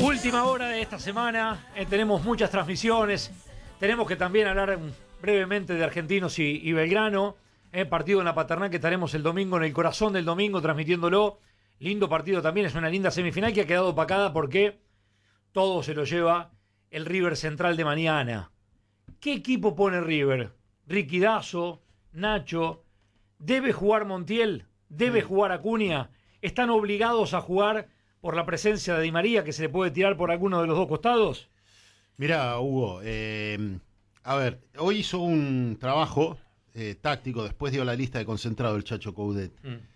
Última hora de esta semana, tenemos muchas transmisiones, tenemos que también hablar brevemente de Argentinos y Belgrano, partido en la Paternal que estaremos el domingo, en el corazón del domingo, transmitiéndolo. Lindo partido también, es una linda semifinal que ha quedado opacada porque todo se lo lleva el River Central de mañana. ¿Qué equipo pone River? Ricky Dazo, Nacho, ¿debe jugar Montiel? ¿Debe jugar Acuña? ¿Están obligados a jugar por la presencia de Di María, que se le puede tirar por alguno de los dos costados? Mirá, Hugo, a ver, hoy hizo un trabajo táctico, después dio la lista de concentrado el Chacho Coudet.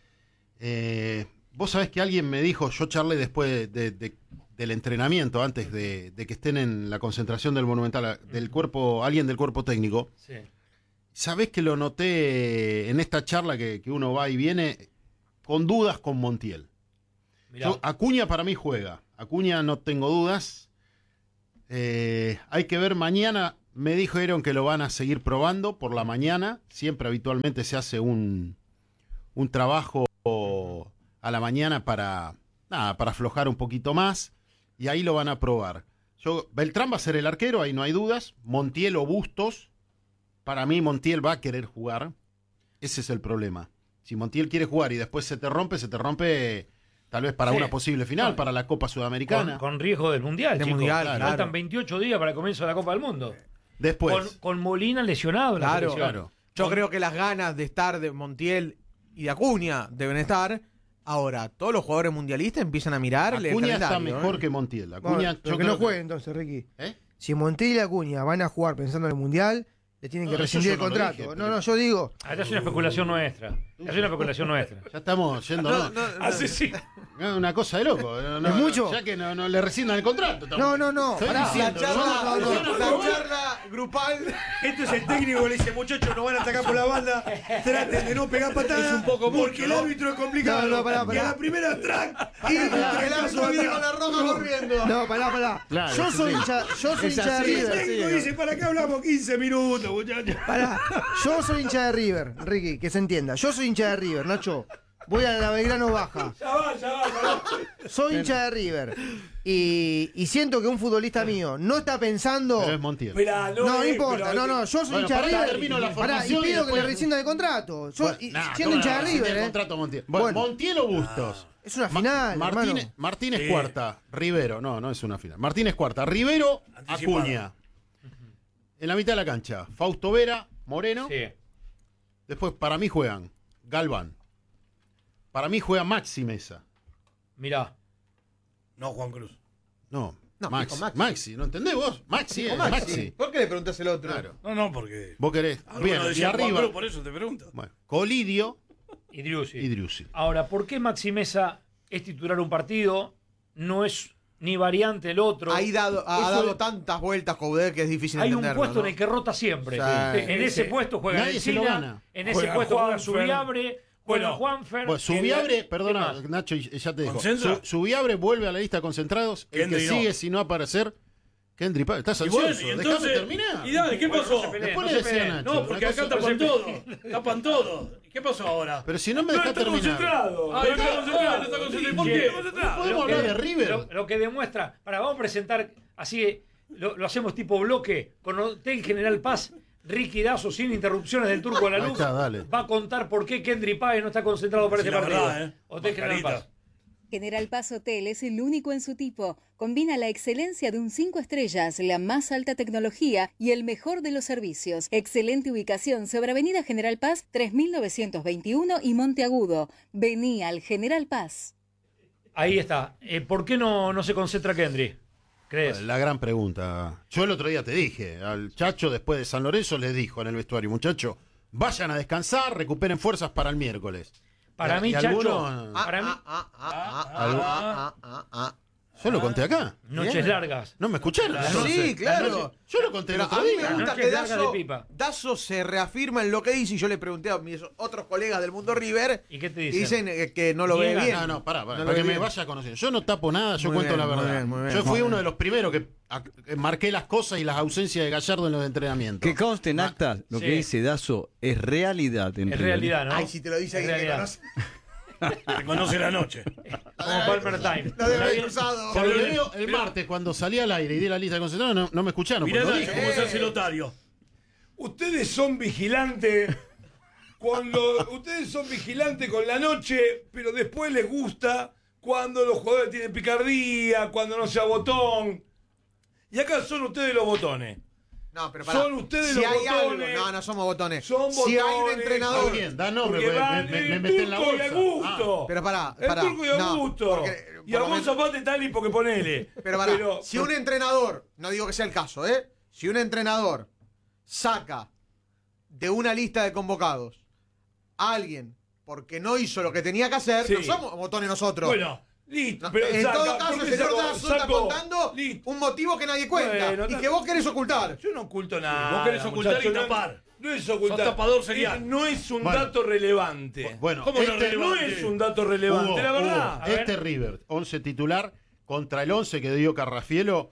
Vos sabés que alguien me dijo, yo charlé después del entrenamiento, antes de que estén en la concentración del Monumental, del cuerpo, alguien del cuerpo técnico. Sí. Sabés que lo noté en esta charla que uno va y viene con dudas con Montiel. Acuña para mí juega. Acuña no tengo dudas. Hay que ver mañana. Me dijeron que lo van a seguir probando por la mañana. Siempre habitualmente se hace un trabajo a la mañana para aflojar un poquito más. Y ahí lo van a probar. Beltrán va a ser el arquero, ahí no hay dudas. Montiel o Bustos. Para mí Montiel va a querer jugar. Ese es el problema. Si Montiel quiere jugar y después se te rompe tal vez para una posible final, para la Copa Sudamericana. Con riesgo del Mundial, chicos. Claro. Faltan 28 días para el comienzo de la Copa del Mundo. Después. Con Molina lesionado en la selección. Claro. Yo creo que las ganas de estar de Montiel y de Acuña deben estar. Ahora, todos los jugadores mundialistas empiezan a mirar. Acuña está mejor que Montiel. Acuña, pero que no juegue entonces, Ricky. Si Montiel y Acuña van a jugar pensando en el Mundial, le tienen que rescindir el contrato. Yo digo. Esta es una especulación nuestra. Ya estamos yendo. Sí. Una cosa de loco. ¿Es mucho? Ya que no le rescindan el contrato. No. Pará. La charla grupal. Esto es el técnico que le dice, muchachos, nos van a atacar por la banda, traten de no pegar patadas, Es un poco mucho, porque el árbitro es complicado. Pará. Y a la primera track, Y el árbitro viene con la roja corriendo. No, pará. Claro, Yo soy hincha de el River. técnico dice, ¿para qué hablamos 15 minutos, muchachos? Pará, yo soy hincha de River, Ricky, que se entienda. Yo soy hincha de River, Nacho. Voy a la Belgrano Baja. Ya va, pará. Soy hincha de River. Y siento que un futbolista mío no está pensando. Pero es Montiel. Mirá, No importa, yo soy hincha de River. termino la Pará, y formación pido y que después- le rescindan el contrato. Siendo ¿cómo hincha de rescinde River, el contrato a Montiel? Bueno, Bueno. Montiel o Bustos. Es una final, hermano. Martínez Sí. cuarta, Rivero, no es una final. Martínez cuarta, Rivero, Anticipado. Acuña. En la mitad de la cancha, Fausto Vera, Moreno. Sí. Después para mí juegan Galván. Para mí juega Maxi Mesa. Mirá. No, Juan Cruz. No, No, Maxi. dijo Maxi. Maxi, ¿no entendés vos? Maxi es Maxi. ¿Por qué le preguntás el otro? Claro. No, porque... Vos querés. Bien, Algunos y decían Juan arriba. Cruz, por eso te pregunto. Bueno, Colidio Y Driussi. y Driussi. Ahora, ¿por qué Maxi Mesa es titular un partido? No es ni variante el otro. Ha dado tantas vueltas Coudet que es difícil Hay un entenderlo. puesto ¿no? en el que rota siempre. Sí. En ese puesto juega Nadie se lo Encina, gana. en ese Juega puesto juega Juanfer. Subiabre, juega Bueno, Juanfer. Bueno, Subiabre, ¿Qué perdona, más? Nacho, y ya te dejo. ¿Concentra? Subiabre vuelve a la lista de concentrados. El que Kendry no. sigue, si no aparecer, Kendry Paz. Estás Y bueno, ansioso. y Déjame entonces... terminar. ¿Y dale, qué Bueno, pasó? no se peleen, Después no le se decía peleen. Nacho. No, porque una acá cosa- tapan todo. Tapan todo. ¿Qué pasó ahora? Pero si no me dejas está terminar. concentrado. Ah, no está concentrado, no está concentrado. ¿Por qué? No podemos hablar de River. Lo que demuestra, vamos a presentar así, lo hacemos tipo bloque, con Hotel General Paz, Ricky Dazo, sin interrupciones del Turco a la Ahí luz, está, dale. va a contar por qué Kendry Páez no está concentrado para Sí, este la partido. verdad, Hotel General Mascarita. Paz. General Paz Hotel es el único en su tipo. Combina la excelencia de un 5 estrellas, la más alta tecnología y el mejor de los servicios. Excelente ubicación sobre Avenida General Paz 3921 y Monteagudo. Vení al General Paz. Ahí está. ¿Por qué no se concentra Kendry? ¿Crees? La gran pregunta. Yo el otro día te dije, al Chacho después de San Lorenzo les dijo en el vestuario, muchachos, vayan a descansar, recuperen fuerzas para el miércoles. Para mí, Y Chacho, algunos- para mí, Yo lo conté acá. noches largas. ¿No me escucharon? Sí, claro. Yo lo conté el Pero otro a mí día. me gusta Noches que largas de pipa. Dazo se reafirma en lo que dice. Y yo le pregunté a mis otros colegas del mundo River. ¿Y qué te y dicen? dicen que no lo ve Niegan. bien. No, pará, No lo para que ve me bien. vaya conociendo. Yo no tapo nada, yo Muy cuento bien, la muy verdad. bien, muy bien. Yo fui Muy uno bien. de los primeros que marqué las cosas y las ausencias de Gallardo en los entrenamientos. Que conste en actas, lo Sí. que dice Dazo es realidad. Es realidad, ¿no? Ay, si te lo dice Es alguien que realidad. conoce. Reconoce la noche. Como Palmer Time. La de haber cruzado. Porque el martes, cuando salí al aire y di la lista de concentrados, no me escucharon. Mirá, porque lo Nacho, dije. cómo se hace el otario. Ustedes son vigilantes con la noche, pero después les gusta cuando los jugadores tienen picardía, cuando no sea botón. Y acá son ustedes los botones. No, pero pará. Son ustedes si los hay botones. Algo, no somos botones. Son si hay un botones. entrenador. Está bien, da nombre, Porque porque van me el metí en la Turco y bolsa. Augusto. Pero pará. El Turco y Augusto. porque, y a vos Zapate tal porque ponele. Pero pará, si un entrenador, no digo que sea el caso, si un entrenador saca de una lista de convocados a alguien porque no hizo lo que tenía que hacer, Sí. no somos botones nosotros. Bueno, listo. No, pero en saca, todo caso, ¿por el qué señor sacó? Dazo está Sacó. contando Listo. un motivo que nadie cuenta Bueno, y que vos querés ocultar. Yo no oculto nada. Vos querés ocultar muchacho, y tapar. No es ocultar. Sos tapador serial. No es un Bueno. dato relevante. Bueno, ¿Cómo no este, relevante? No es un dato relevante, Hugo, la verdad. Hugo, A ver. este River, 11 titular, contra el 11 que dio Carrafielo,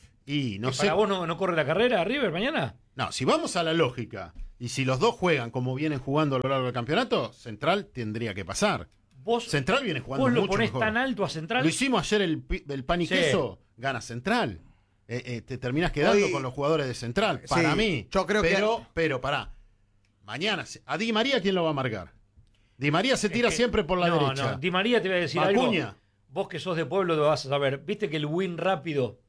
y no sé. ¿Para vos no corre la carrera River mañana? No, si vamos a la lógica, y si los dos juegan como vienen jugando a lo largo del campeonato, Central tendría que pasar. Vos, Central viene jugando vos lo mucho ponés mejor. tan alto a Central. Lo hicimos ayer el pan y Sí. queso, gana Central. Te terminás quedando Hoy- con los jugadores de Central, para Sí, mí. yo creo pero pará. Mañana, a Di María, ¿quién lo va a marcar? Di María se tira siempre por la derecha. No, Di María te voy a decir Acuña. algo. Vos que sos de pueblo lo vas a saber. Viste que el win rápido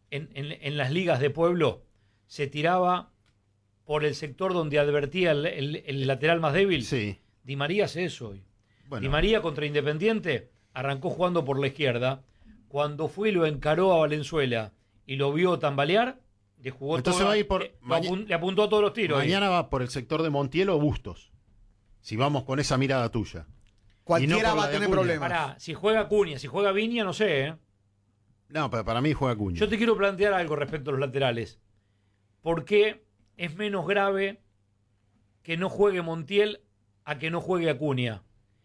en las ligas de pueblo se tiraba por el sector donde advertía el lateral más débil. Sí. Di María hace eso hoy. Bueno. Di María contra Independiente arrancó jugando por la izquierda. Cuando fue y lo encaró a Valenzuela y lo vio tambalear, le jugó Entonces todo, va a ir por- le apuntó a todos los tiros. Mañana va por el sector de Montiel o Bustos. Si vamos con esa mirada tuya. Cualquiera Y no por va la a de tener Acuña. problemas. Pará, si juega Acuña, si juega Viña, no sé, No, para mí juega Acuña. Yo te quiero plantear algo respecto a los laterales. ¿Por qué es menos grave que no juegue Montiel a que no juegue Acuña?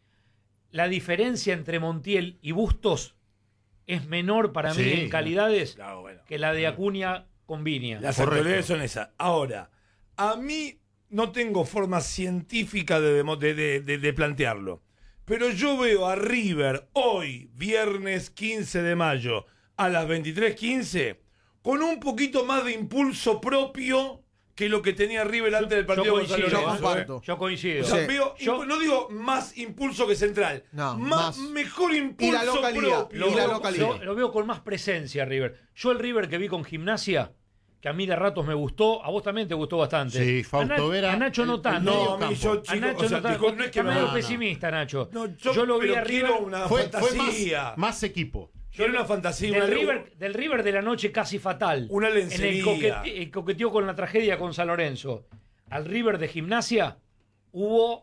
La diferencia entre Montiel y Bustos es menor para mí Sí. en calidades Claro, bueno. que la de Acuña con Viña. Las Correcto. actualidades son esas. Ahora, a mí no tengo forma científica de plantearlo. Pero yo veo a River hoy, viernes 15 de mayo, a las 23:15, con un poquito más de impulso propio que lo que tenía River antes del partido con San coincido, yo Lorenzo, comparto. Yo coincido. O sea, Sí. veo, Yo- no digo más impulso que Central. No, más, más. mejor impulso Y la localidad, propio. y la localidad. Lo veo con más presencia, River. Yo el River que vi con Gimnasia, que a mí de ratos me gustó, a vos también te gustó bastante. Sí, Fausto Vera, A Nacho no el tanto. medio No, a mí campo. yo, A chico, Nacho o sea, no tanto. dijo, no es que Está me medio no. pesimista, Nacho. No, yo lo vi pero a River. quiero una Fue fantasía. más equipo. Quiero una fantasía. Del una- River de la noche casi fatal. Una En el lencería. coqueteo con la tragedia con San Lorenzo. Al River de Gimnasia hubo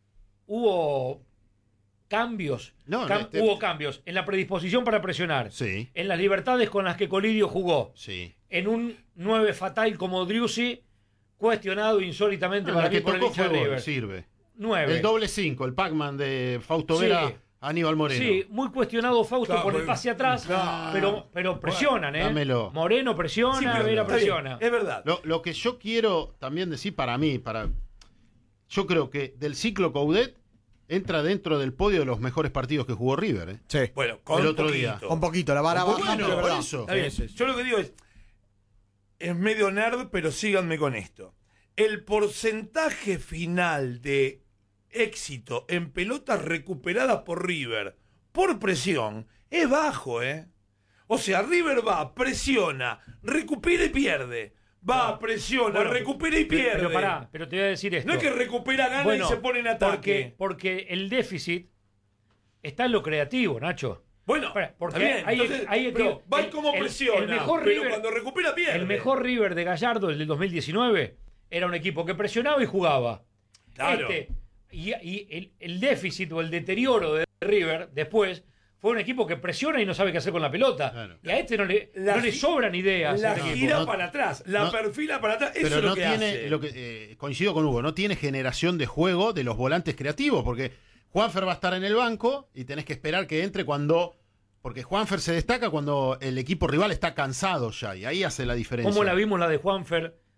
cambios. No, Hubo cambios en la predisposición para presionar. Sí. En las libertades con las que Colidio jugó. Sí. En un 9 fatal como Driussi, cuestionado insólitamente No, para la que mí por el tocó hincha de fue gol, River. sirve. 9. El doble 5, el Pac-Man de Fausto Sí. Vera, Aníbal Moreno. Sí, muy cuestionado Fausto Claro, por el pero- pase atrás, claro. pero presionan, ¿eh? dámelo. Moreno presiona, Sí, pero Vera está bien, presiona. es verdad. Lo que yo quiero también decir para mí, yo creo que del ciclo Coudet entra dentro del podio de los mejores partidos que jugó River. ¿eh? Sí. Bueno, con El otro poquito. día. Con poquito, la vara Bueno, baja, pero por verdad. eso. Está bien. Yo lo que digo es medio nerd, pero síganme con esto. El porcentaje final de éxito en pelotas recuperadas por River por presión es bajo, ¿eh? O sea, River va, presiona, recupera y pierde. Va, presiona, Bueno, recupera y pierde. Pero pará, pero te voy a decir esto. No es que recupera, gana Bueno, y se pone en ataque. porque el déficit está en lo creativo, Nacho. Bueno, Espera, porque está bien, hay- entonces, hay- pero va el- como el- presiona, el mejor pero River- cuando recupera pierde. El mejor River de Gallardo, el del 2019, era un equipo que presionaba y jugaba. Claro. Y el déficit o el deterioro de River después fue un equipo que presiona y no sabe qué hacer con la pelota. Claro. Y a este no le sobran ideas. La a este equipo. gira No, para atrás, la no, perfila para atrás, eso Pero es lo no que tiene, hace. coincido con Hugo, no tiene generación de juego de los volantes creativos, porque Juanfer va a estar en el banco y tenés que esperar que entre porque Juanfer se destaca cuando el equipo rival está cansado ya, y ahí hace la diferencia. ¿Cómo la vimos la de Juanfer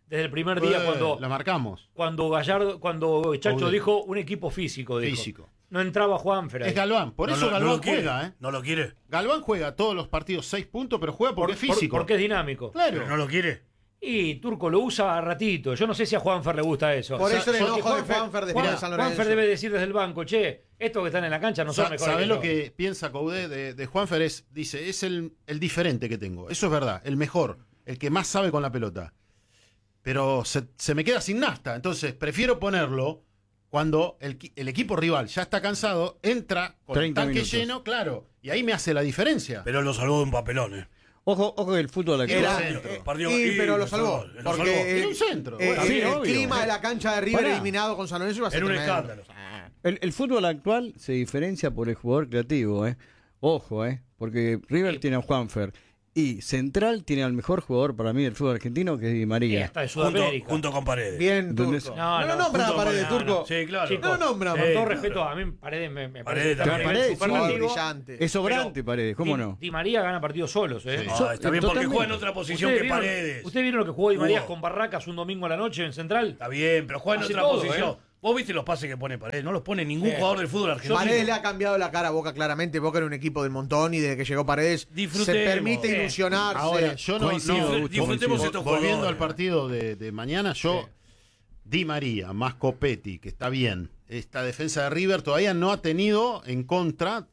desde el primer día cuando la marcamos. Cuando Chacho dijo un equipo físico. No entraba Juanfer ahí. Es Galván, por eso Galván juega, ¿eh? No lo quiere. Galván juega todos los partidos 6 puntos, pero juega porque es físico. Porque es dinámico. Claro. Pero no lo quiere. Y Turco lo usa a ratito. Yo no sé si a Juanfer le gusta eso. Por eso el porque enojo de Juanfer después de San Lorenzo. Juanfer debe decir desde el banco, che, estos que están en la cancha no son mejores. ¿Sabés lo que piensa Coudet de Juanfer? Dice, es el diferente que tengo. Eso es verdad, el mejor, el que más sabe con la pelota. Pero se me queda sin nafta. Entonces, prefiero ponerlo cuando el equipo rival ya está cansado, entra con el tanque lleno, claro, y ahí me hace la diferencia. Pero lo salvó de un papelón, Ojo que el fútbol actual. Pero lo salvó. Porque Era un centro. el clima de la cancha de River eliminado con San Lorenzo iba a ser Era un tremendo. escándalo. El fútbol actual se diferencia por el jugador creativo, Ojo, porque River tiene a Juanfer y Central tiene al mejor jugador para mí del fútbol argentino, que es Di María. Hasta de Sudamérica. Junto con Paredes. Bien, Turco. No lo nombra a Paredes, Turco. Sí, claro. Chicos, No lo nombra. con todo respeto, a mí Paredes me parece Paredes, superlativo. brillante. Es sobrante Paredes, ¿cómo no? Di María gana partidos solos, Sí. Está bien porque juega en otra posición que Paredes. ¿Ustedes vieron lo que jugó Di María con Barracas un domingo a la noche en Central? Está bien, pero juega en Hace otra todo, posición. Vos viste los pases que pone Paredes, no los pone ningún jugador del fútbol argentino. Paredes le ha cambiado la cara a Boca claramente. Boca era un equipo del montón y desde que llegó Paredes Disfrutemos. se permite ilusionarse. Ahora, yo no Disfrutemos estos volviendo jugadores. al partido de mañana, Di María más Copetti, que está bien. Esta defensa de River todavía no ha tenido en contra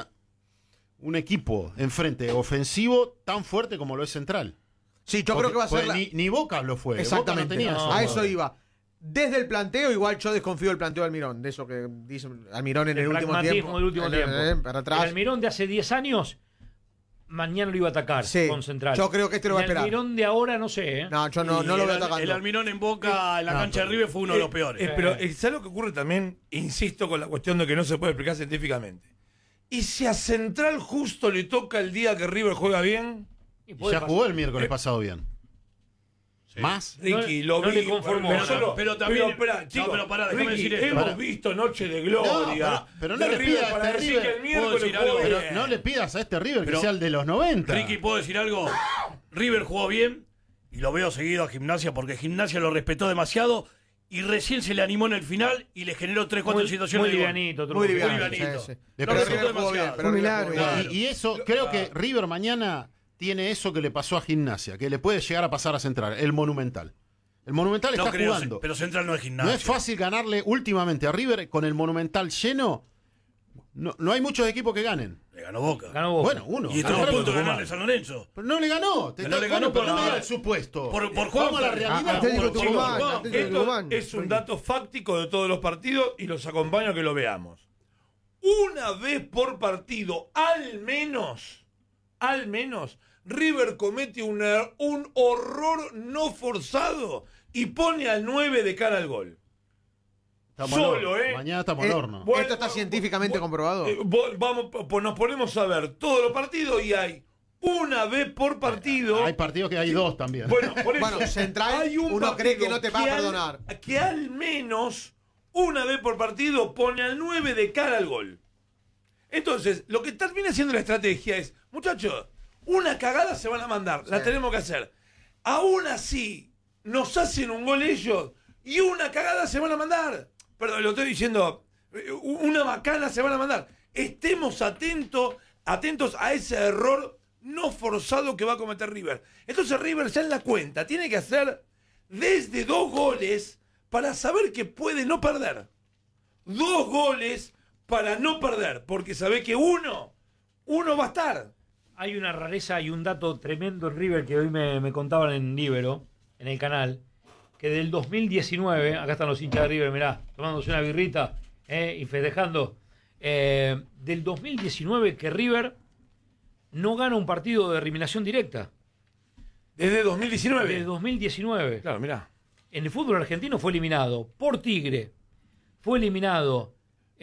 un equipo enfrente ofensivo tan fuerte como lo es Central. Sí, yo creo que va a ser ni Boca lo fue. Exactamente. Boca no tenía A eso iba. Desde el planteo, igual yo desconfío del planteo de Almirón, de eso que dice Almirón en el último tiempo. Del último tiempo. Para atrás. El Almirón de hace 10 años, mañana lo iba a atacar con Central. Yo creo que este lo va a esperar. El Almirón de ahora no sé, No, yo no lo veo atacando. El Almirón en Boca, en la cancha de River, fue uno de los peores. Pero ¿sabes lo que ocurre también? Insisto con la cuestión de que no se puede explicar científicamente. ¿Y si a Central justo le toca el día que River juega bien? Y ya jugó el miércoles pasado bien. Sí. ¿Más? Ricky, no vi. le conformó. Pero también. Chicos, pará, déjame Ricky, decir esto. hemos visto Noche de Gloria. Pero no le pidas a este River. Pero no le pidas a este River que sea el de los 90. Ricky, ¿puedo decir algo? River jugó bien y lo veo seguido a Gimnasia porque Gimnasia lo respetó demasiado y recién se le animó en el final y le generó 3-4 situaciones. Muy livianito. Muy livianito. Sí. Lo respetó demasiado. Pero un milagro. Y eso, creo que River mañana tiene eso que le pasó a Gimnasia, que le puede llegar a pasar a Central, el Monumental. El Monumental está jugando. Pero Central no es Gimnasia. No es fácil ganarle últimamente a River con el Monumental lleno. No hay muchos equipos que ganen. Le ganó Boca. Bueno, uno. Y estuvo a punto de ganarle San Lorenzo. Pero no le ganó. No le ganó pero por no me la- da el supuesto. por Vamos a la realidad. Atlético Tucumán, Esto Atlético Tucumán. es un dato fáctico de todos los partidos y los acompaño a que lo veamos. Una vez por partido, al menos, River comete un horror no forzado y pone al 9 de cara al gol. Solo, Mañana estamos al horno. ¿Esto está científicamente comprobado? Nos ponemos a ver todos los partidos y hay una vez por partido. Hay partidos que hay dos también. Bueno, por eso, Bueno, Central, hay un uno cree partido que no te va a perdonar. Que al menos una vez por partido pone al 9 de cara al gol. Entonces, lo que termina siendo la estrategia es, muchachos, una cagada se van a mandar, la tenemos que hacer. Aún así, nos hacen un gol ellos y una cagada se van a mandar. Perdón, lo estoy diciendo, una bacana se van a mandar. Estemos atentos a ese error no forzado que va a cometer River. Entonces River ya en la cuenta tiene que hacer desde 2 goles para saber que puede no perder. 2 goles para no perder, porque sabe que uno va a estar. Hay una rareza y un dato tremendo en River que hoy me contaban en Libero, en el canal, que del 2019, acá están los hinchas de River, mirá, tomándose una birrita y festejando, del 2019 que River no gana un partido de eliminación directa. Desde 2019. Desde 2019. Claro, mirá. En el fútbol argentino fue eliminado por Tigre, fue eliminado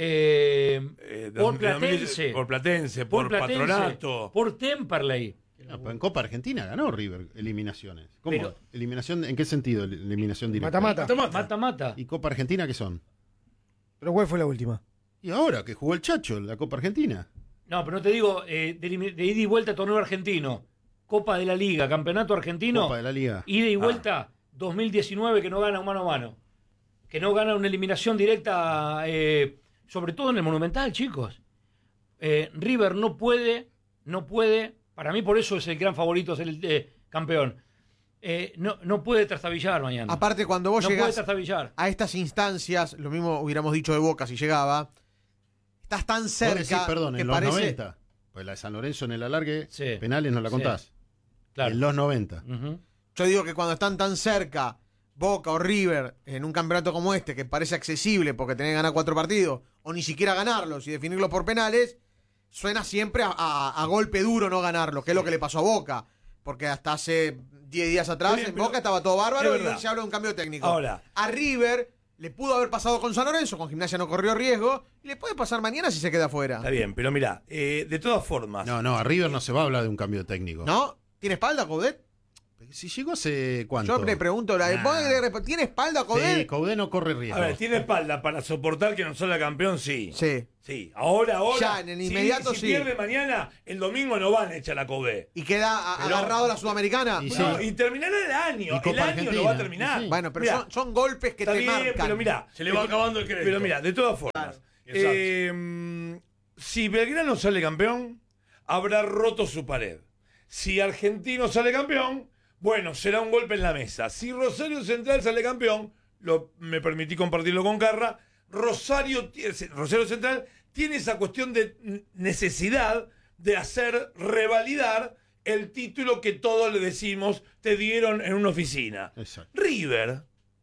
por Platense, por Patronato, por Temperley. En Copa Argentina ganó River eliminaciones. ¿Cómo? Pero- ¿Eliminación? ¿En qué sentido eliminación directa? Mata-mata. ¿Y Copa Argentina qué son? ¿Pero cuál fue la última? Y ahora que jugó el Chacho, la Copa Argentina. No, pero no te digo de ida y vuelta torneo argentino, Copa de la Liga, Campeonato Argentino, Copa de la Liga. ida y vuelta 2019 que no gana un mano a mano, que no gana una eliminación directa, sobre todo en el Monumental, chicos. River no puede, para mí por eso es el gran favorito, es el campeón. No puede trastabillar mañana. Aparte, cuando vos llegás a estas instancias, lo mismo hubiéramos dicho de Boca si llegaba, estás tan cerca. Decís, perdón, que en los parece... 90. Pues la de San Lorenzo en el alargue, Sí. penales no la contás. Sí. Claro. En los 90. Uh-huh. Yo digo que cuando están tan cerca Boca o River en un campeonato como este, que parece accesible porque tenés que ganar 4 partidos, o ni siquiera ganarlos y definirlos por penales, suena siempre a golpe duro no ganarlo, que es lo que le pasó a Boca. Porque hasta hace 10 días atrás Bien, en Boca estaba todo bárbaro y hoy se habla de un cambio técnico. Ahora. A River le pudo haber pasado con San Lorenzo, con Gimnasia no corrió riesgo, y le puede pasar mañana si se queda afuera. Está bien, pero mira, de todas formas. No, a River no se va a hablar de un cambio técnico. ¿No? ¿Tiene espalda Coudet? Si llegó hace cuánto. Yo le pregunto, ¿tiene espalda Coudet? Sí, Coudet no corre riesgo. A ver, ¿tiene espalda para soportar que no salga campeón? Sí. Sí. Ahora. Ya, en el inmediato si sí. pierde mañana, el domingo no van a echar a Coudet. ¿Y queda agarrado a la Sudamericana? Y terminará el año. El año lo va a terminar. Sí. Bueno, pero mirá, son golpes que te marcan. Pero mira, se le va acabando el crédito. Pero mira, de todas formas. Si Belgrano sale campeón, habrá roto su pared. Si Argentino sale campeón, bueno, será un golpe en la mesa. Si Rosario Central sale campeón, me permití compartirlo con Carra, Rosario Central tiene esa cuestión de necesidad de hacer revalidar el título que todos le decimos te dieron en una oficina. Exacto. River,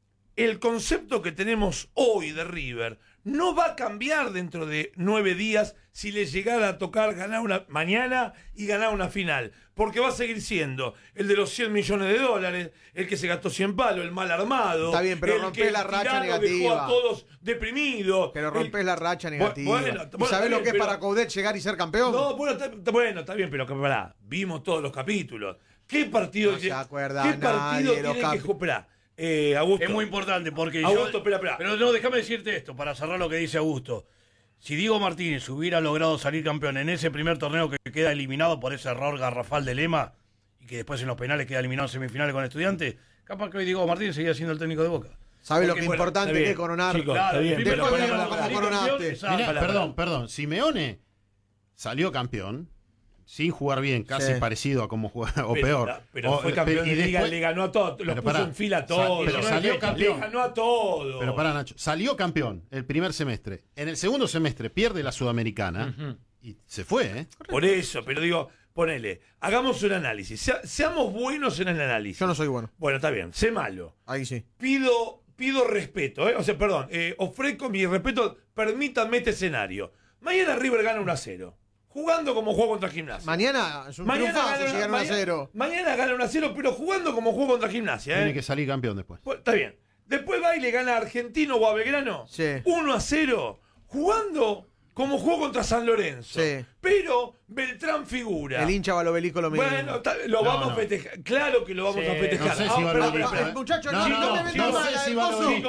el concepto que tenemos hoy de River no va a cambiar dentro de 9 días si le llegara a tocar ganar una mañana y ganar una final. Porque va a seguir siendo el de los 100 millones de dólares, el que se gastó 100 palos, el mal armado. Está bien, pero el rompés la racha negativa. Dejó a todos deprimidos. Pero rompés la racha negativa. ¿Y sabés lo que es para Coudet llegar y ser campeón? No, está bien, pero pará, vimos todos los capítulos. ¿Qué partido, no se acuerda ¿qué partido tiene que jugar? Augusto. Es muy importante porque Augusto, espera. Pero no, déjame decirte esto, para cerrar lo que dice Augusto. Si Diego Martínez hubiera logrado salir campeón en ese primer torneo que queda eliminado por ese error garrafal de Lema y que después en los penales queda eliminado en semifinales con Estudiantes, capaz que hoy Diego Martínez seguía siendo el técnico de Boca. ¿Sabes lo que importante que es coronar? Chicos, claro, está bien, después vemos cómo coronaste. Mirá, perdón. Simeone salió campeón sin jugar bien, casi parecido a como jugaba, o peor. Pero fue campeón de liga, le ganó a todos, los puso en fila a todos. Pero salió campeón. Le ganó a todos. Pero pará, Nacho, salió campeón el primer semestre. En el segundo semestre pierde la Sudamericana y se fue, ¿eh? Por eso, pero digo, ponele, hagamos un análisis. Seamos buenos en el análisis. Yo no soy bueno. Bueno, está bien, sé malo. Ahí sí. Pido respeto, o sea, perdón, ofrezco mi respeto, permítanme este escenario. Mañana River gana 1-0. Jugando como juego contra Gimnasia. Mañana es un triunfazo si gana 1-0. Mañana gana 1-0, pero jugando como juego contra Gimnasia. Tiene que salir campeón después. Pues, está bien. Después va y le gana a Argentino o a Belgrano. Sí. 1-0. Jugando como juego contra San Lorenzo. Sí. Pero Beltrán figura. El hincha va al obelisco lo mismo. Bueno, lo vamos a festejar. Claro que lo vamos a festejar. No sé si va al obelisco. Muchachos, no sé si va al obelisco.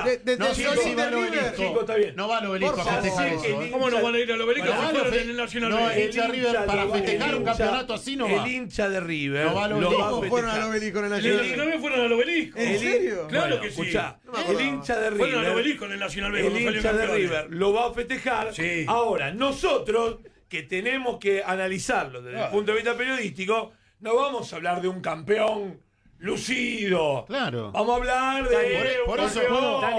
No sé si va al obelisco. Está bien. No va al obelisco a festejar eso. ¿Cómo no van a ir al obelisco si fueron en el Nacional? No, el hincha River para festejar un campeonato así no va. El hincha de River no va al obelisco. Fueron al obelisco en el Nacional. ¿No fueron al obelisco? ¿En serio? Claro que sí. Escuchá, el hincha de River. Fueron al obelisco en el Nacional. El hincha de River lo va a festejar. Ahora, nosotros, que tenemos que analizarlo desde el punto de vista periodístico, no vamos a hablar de un campeón lucido. Claro. Vamos a hablar de por eso te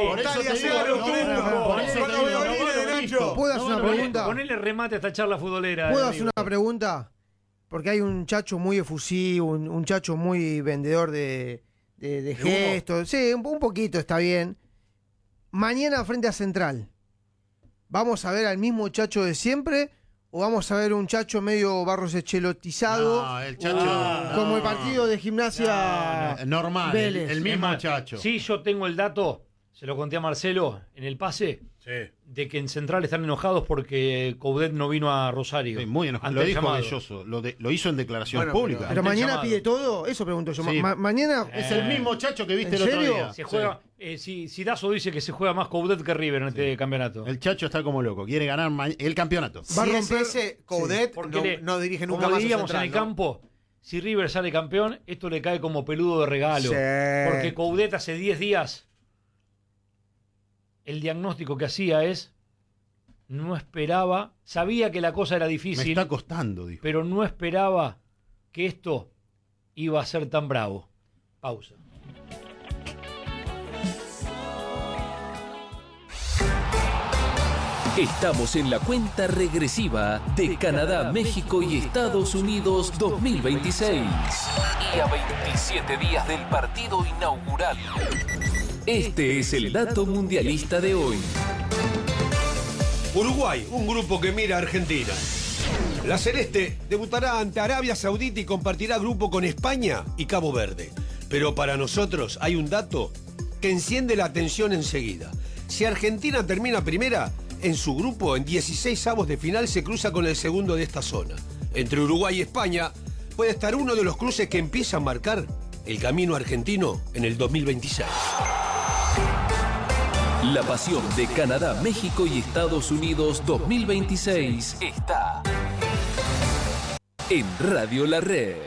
digo, ¿Puedo hacer una pregunta? Ponele remate a esta charla futbolera. ¿Puedo hacer una pregunta? Porque hay un chacho muy efusivo, un chacho muy vendedor de gestos. Sí, un poquito está bien. Mañana frente a Central, ¿vamos a ver al mismo chacho de siempre? ¿O vamos a ver un chacho medio Barros Echelotizado? No, el chacho. Como el partido de Gimnasia. Normal, Vélez. el mismo chacho. Sí, yo tengo el dato, se lo conté a Marcelo en el pase, de que en Central están enojados porque Coudet no vino a Rosario. Sí, muy enojado. Lo dijo Belloso, lo hizo en declaración pública. Pero mañana pide todo, eso pregunto yo. Sí. Mañana es el mismo chacho que viste el otro día. Se juega, si Dazo dice que se juega más Coudet que River en este campeonato. El chacho está como loco, quiere ganar el campeonato. Va a romper ese Coudet, no dirige nunca como más diríamos Central, en el campo, si River sale campeón, esto le cae como peludo de regalo. Sí. Porque Coudet hace 10 días, el diagnóstico que hacía es, no esperaba, sabía que la cosa era difícil. Me está costando, dijo. Pero no esperaba que esto iba a ser tan bravo. Pausa. Estamos en la cuenta regresiva de Canadá, México y Estados Unidos 2026. Y a 27 días del partido inaugural. Este es el dato mundialista de hoy. Uruguay, un grupo que mira a Argentina. La Celeste debutará ante Arabia Saudita y compartirá grupo con España y Cabo Verde. Pero para nosotros hay un dato que enciende la atención enseguida. Si Argentina termina primera, en su grupo, en 16avos de final, se cruza con el segundo de esta zona. Entre Uruguay y España puede estar uno de los cruces que empieza a marcar el camino argentino en el 2026. La pasión de Canadá, México y Estados Unidos 2026 está en Radio La Red.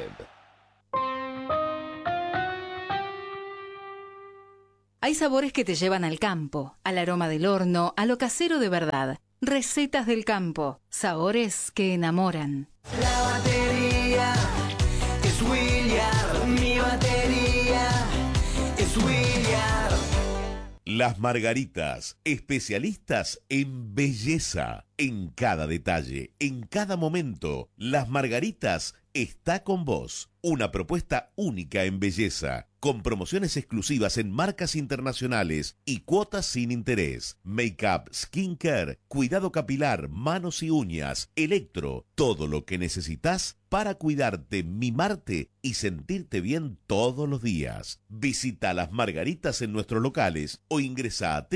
Hay sabores que te llevan al campo, al aroma del horno, a lo casero de verdad. Recetas del campo, sabores que enamoran. La batería es William, mi batería es William. Las Margaritas, especialistas en belleza, en cada detalle, en cada momento. Las Margaritas está con vos. Una propuesta única en belleza, con promociones exclusivas en marcas internacionales y cuotas sin interés. Make-up, skincare, cuidado capilar, manos y uñas, electro, todo lo que necesitas para cuidarte, mimarte y sentirte bien todos los días. Visita Las Margaritas en nuestros locales o ingresa a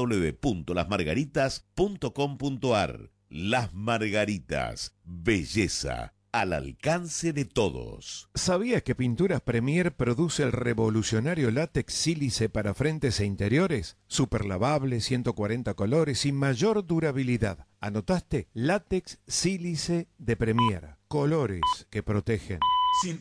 www.lasmargaritas.com.ar. Las Margaritas, belleza al alcance de todos. ¿Sabías que Pinturas Premier produce el revolucionario látex sílice para frentes e interiores? Super lavable, 140 colores y mayor durabilidad. ¿Anotaste? Látex sílice de Premier. Colores que protegen. Sin